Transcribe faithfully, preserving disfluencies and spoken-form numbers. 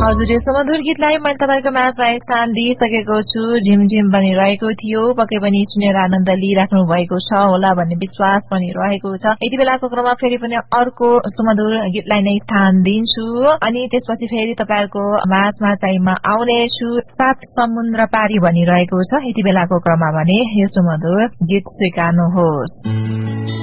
हजुर यो सुमधुर गीतलाई मैले तपाईँको माझमा स्थान दिइसकेको छु। झिमझिम पनि रहेको थियो, पक्कै पनि सुनेर आनन्द लिइराख्नु भएको छ होला भन्ने विश्वास पनि रहेको छ। यति बेलाको क्रममा फेरि पनि अर्को सुमधुर गीतलाई नै स्थान दिन्छु अनि त्यसपछि फेरि तपाईँहरूको माझमा चाहिँ म आउनेछु। सात समुद्र पारी भनिरहेको छ यति बेलाको क्रममा भने यो सुमधुर गीत स्वीकार्नुहोस्।